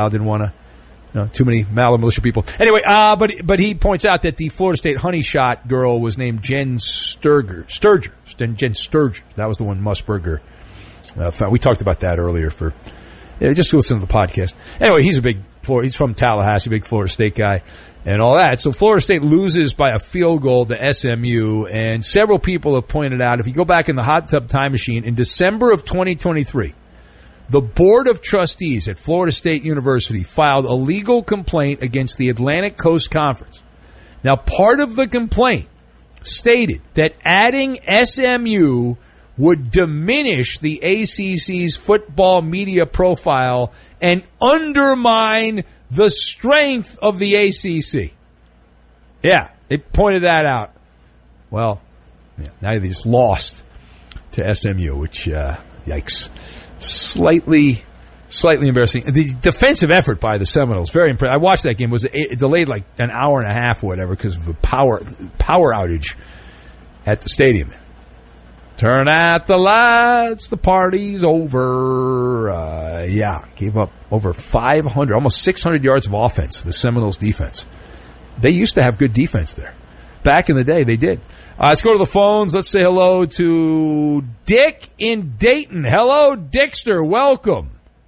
didn't want to. Too many Maller militia people. Anyway, but he points out that the Florida State honey shot girl was named Jen Sturger. Jen Sturger. That was the one Musburger found. We talked about that earlier. Just listen to the podcast. Anyway, he's from Tallahassee, big Florida State guy, and all that. So Florida State loses by a field goal to SMU, and several people have pointed out, if you go back in the hot tub time machine, in December of 2023, the Board of Trustees at Florida State University filed a legal complaint against the Atlantic Coast Conference. Now, part of the complaint stated that adding SMU would diminish the ACC's football media profile and undermine the strength of the ACC. Yeah, it pointed that out. Well, now they just lost to SMU, which, yikes. Slightly embarrassing. The defensive effort by the Seminoles, very impressive. I watched that game. It delayed like an hour and a half or whatever because of a power outage at the stadium. Turn out the lights, the party's over. Gave up over 500, almost 600 yards of offense, the Seminoles defense. They used to have good defense there. Back in the day, they did. Let's go to the phones. Let's say hello to Dick in Dayton. Hello, Dickster. Welcome.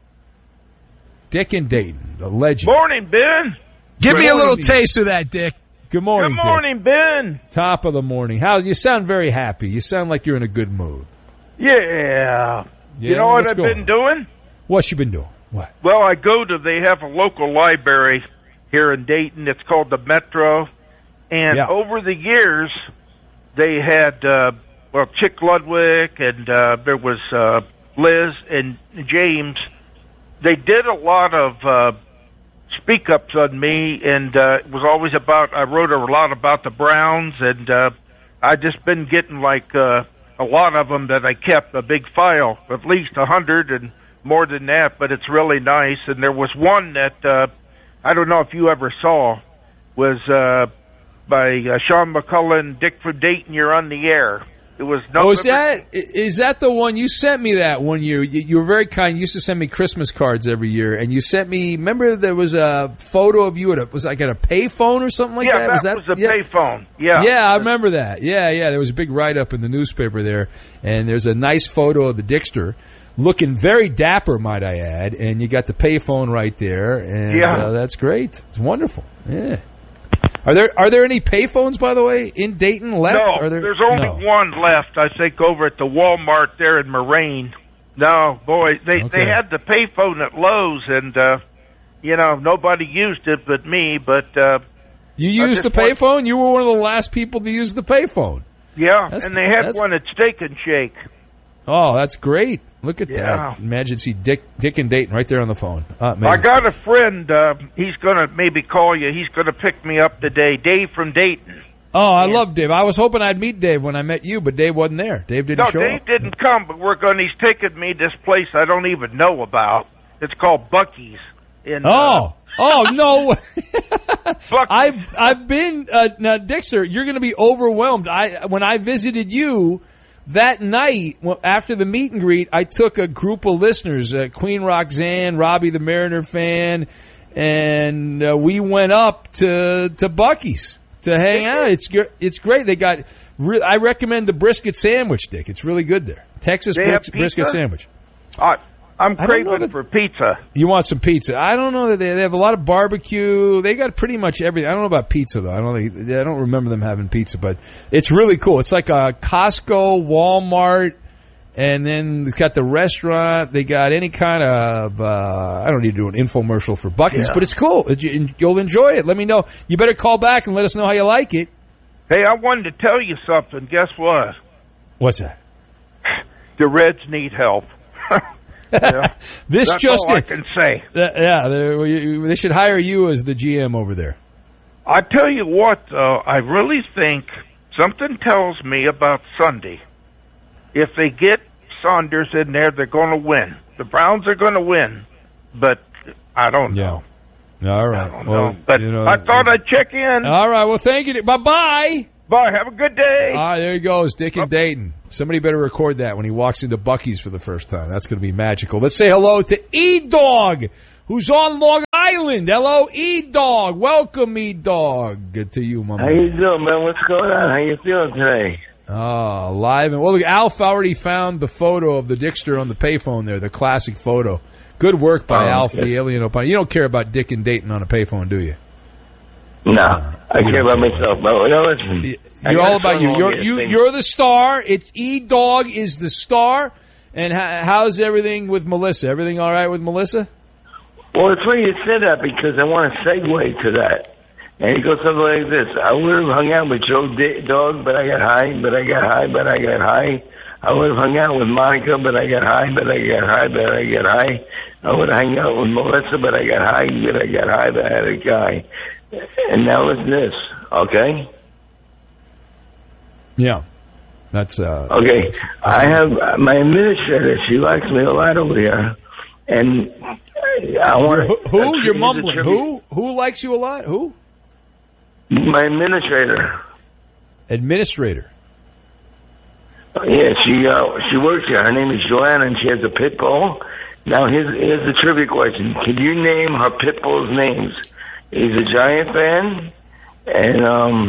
Dick in Dayton, the legend. Morning, Ben. Give me a little taste of that, Dick. Good morning, Good morning, Dick. Ben. Top of the morning. You sound very happy. You sound like you're in a good mood. Yeah. You know what I've been doing? What you been doing? What? Well, they have a local library here in Dayton. It's called the Metro. And over the years, they had, Chick Ludwig and there was Liz and James. They did a lot of speak-ups on me, and it was always I wrote a lot about the Browns, and I just been getting a lot of them that I kept, a big file, at least 100 and more than that, but it's really nice. And there was one that I don't know if you ever saw, was by Sean McCullen, Dick from Dayton, You're on the Air. It was is that the one you sent me that one year? You were very kind. You used to send me Christmas cards every year, and you sent me. Remember, there was a photo of you at a payphone or something like that. That was a payphone. Yeah, I remember that. Yeah. There was a big write up in the newspaper there, and there's a nice photo of the Dickster, looking very dapper, might I add. And you got the payphone right there, and that's great. It's wonderful. Yeah. Are there any payphones, by the way, in Dayton left? No, there's only one left, I think, over at the Walmart there in Moraine. No, boy, they had the payphone at Lowe's, and nobody used it but me. But you used the payphone? You were one of the last people to use the payphone. Yeah, and they had one at Steak and Shake. Oh, that's great. Look at that. Imagine see Dick and Dayton right there on the phone. I got a friend. He's going to maybe call you. He's going to pick me up today. Dave from Dayton. Oh, I love Dave. I was hoping I'd meet Dave when I met you, but Dave wasn't there. Dave didn't show up. No, Dave didn't come, but he's taking me this place I don't even know about. It's called Buc-ee's. No. I've been, now, Dixter, you're going to be overwhelmed. When I visited you, that night, after the meet and greet, I took a group of listeners, Queen Roxanne, Robbie the Mariner fan, and we went up to Buc-ee's to hang out. It's great. They got. I recommend the brisket sandwich, Dick. It's really good there. Texas brisket sandwich. I'm craving for pizza. You want some pizza? I don't know that they have a lot of barbecue. They got pretty much everything. I don't know about pizza though. I don't remember them having pizza, but it's really cool. It's like a Costco, Walmart, and then it's got the restaurant. They got any kind of. I don't need to do an infomercial for Buc-ee's, but it's cool. You'll enjoy it. Let me know. You better call back and let us know how you like it. Hey, I wanted to tell you something. Guess what? What's that? The Reds need help. That's all I can say. They should hire you as the GM over there. I tell you what, though, I really think something tells me about Sunday. If they get Saunders in there, they're going to win. The Browns are going to win, but I don't know. All right. I don't know. But I thought I'd check in. All right. Well, thank you. Bye-bye. Bye. Have a good day. There he goes, Dick and Dayton. Somebody better record that when he walks into Buc-ee's for the first time. That's going to be magical. Let's say hello to E-Dog who's on Long Island. Hello, E-Dog. Welcome, E-Dog. Good to you, my man. How you doing, man? What's going on? How you feeling today? Live. And, well, look, Alf already found the photo of the Dickster on the payphone there, the classic photo. Good work by Alf, the alien opponent. You don't care about Dick and Dayton on a payphone, do you? No, I care about myself. No, listen. You're all about you. You're the star. It's E-Dog is the star. And how's everything with Melissa? Everything all right with Melissa? Well, it's funny you said that because I want to segue to that. And it goes something like this. I would have hung out with Joe Dog, but I got high, but I got high, but I got high. I would have hung out with Monica, but I got high, but I got high, but I got high. I would have hung out with Melissa, but I got high, but I got high, but I had a guy. And now it's this, okay? Yeah. That's okay. I have my administrator. She likes me a lot over here, and I want who? You're mumbling. Who likes you a lot? Who? My administrator. Administrator. Yeah, she works here. Her name is Joanna, and she has a pit bull. Now here's the trivia question: could you name her pit bull's names? He's a Giant fan, and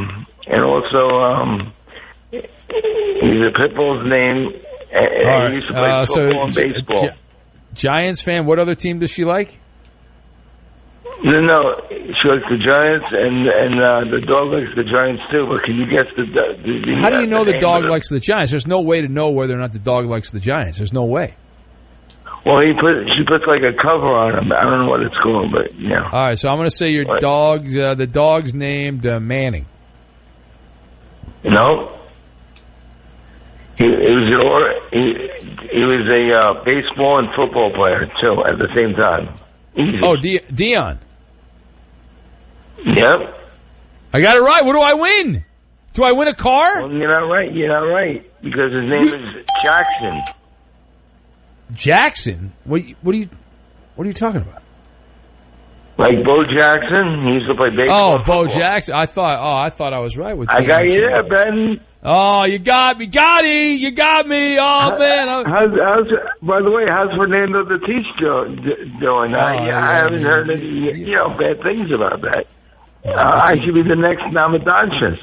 also. He's a pit bull's name. And he used to play football and baseball. Giants fan. What other team does she like? No. She likes the Giants, and the dog likes the Giants too. But can you guess the how do you know the dog likes the Giants? There's no way to know whether or not the dog likes the Giants. There's no way. Well, she puts like a cover on him. I don't know what it's called, but yeah. All right, so I'm going to say your dog's the dog's named Manning. No. He was a baseball and football player too at the same time. Easy. Oh, Dion. Yep. I got it right. What do I win? Do I win a car? Well, you're not right. You're not right because his name is Jackson. Jackson? What are you talking about? Like Bo Jackson, he used to play baseball. Oh, Bo Jackson. I thought I was right with. I got you there, Ben. Oh, you got me, Gotti. You got me. Oh man. How's by the way, how's Fernando Tatis doing? I haven't heard any bad things about that. I should be the next Namadonchis.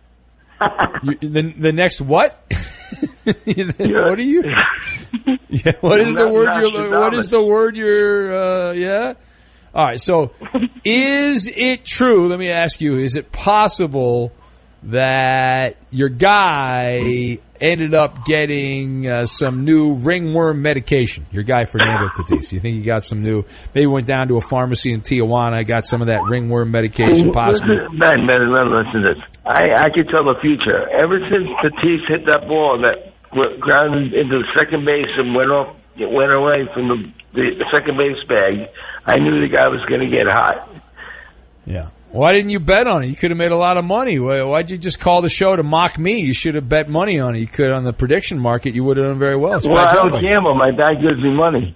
The next what? What are you? Yeah. What is the word? What is the word you're? Yeah. All right. So, is it true? Let me ask you: is it possible that your guy ended up getting some new ringworm medication? Your guy Fernando Tatis. You think he got some new? Maybe went down to a pharmacy in Tijuana, got some of that ringworm medication. Possibly. Listen to this. I can tell the future. Ever since Tatis hit that ball that grounded into second base and went away from the second base bag, I knew the guy was going to get hot. Yeah. Why didn't you bet on it? You could have made a lot of money. Why'd you just call the show to mock me? You should have bet money on it. You could on the prediction market. You would have done very well. Well, I don't gamble. My dad gives me money.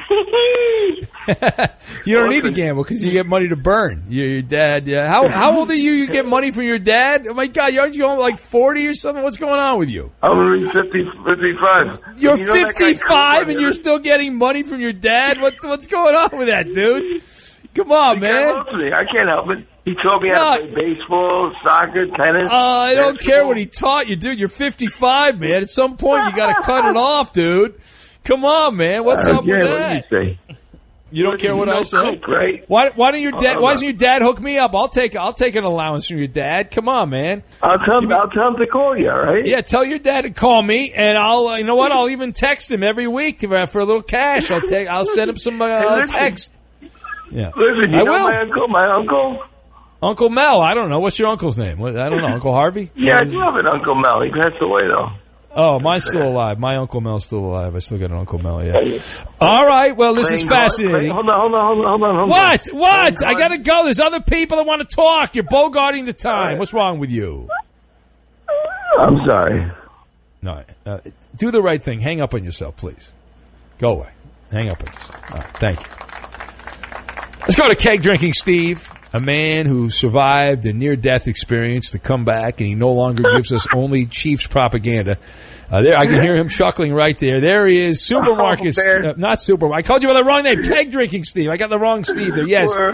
You don't need to gamble because you get money to burn. Your dad. Yeah. How old are you? You get money from your dad? Oh my God! Aren't you like 40 or something? What's going on with you? I'm 55. You're 55 and you're still getting money from your dad? What's going on with that, dude? Come on, man. I can't help it. He taught me how to play baseball, soccer, tennis. I don't care what he taught you, dude. You're 55, man. At some point, you got to cut it off, dude. Come on, man. What's up with that? What do you say? You don't care what I say? Cook, right? Why don't your dad? Why doesn't your dad hook me up? I'll take an allowance from your dad. Come on, man. I'll tell him to call you. All right? Yeah, tell your dad to call me, and I'll. You know what? I'll even text him every week for a little cash. I'll send him some text. Yeah. Listen, you know my uncle? Uncle Mel. I don't know. What's your uncle's name? I don't know. Uncle Harvey? Yeah, I do have an Uncle Mel. He passed away, though. Oh, mine's still alive. My Uncle Mel's still alive. I still got an Uncle Mel, yeah. All right. Well, this is fascinating. Hold on. What? I got to go. There's other people that want to talk. You're bogarting the time. What's wrong with you? I'm sorry. No. Do the right thing. Hang up on yourself, please. Go away. Hang up on yourself. All right. Thank you. Let's go to Keg Drinking Steve. a man who survived a near-death experience to come back, and he no longer gives us only Chiefs propaganda. There, I can hear him chuckling right there. There he is, Super Marcus. Not Super. I called you by the wrong name. Keg drinking Steve. I got the wrong Steve there. Yes.